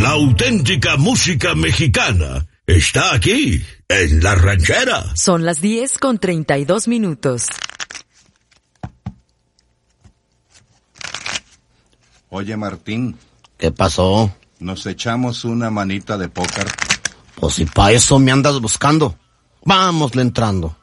La auténtica música mexicana está aquí, en La Ranchera. Son las 10:32. Oye, Martín. ¿Qué pasó? ¿Nos echamos una manita de póker? Pues si pa' eso me andas buscando. Vámosle entrando.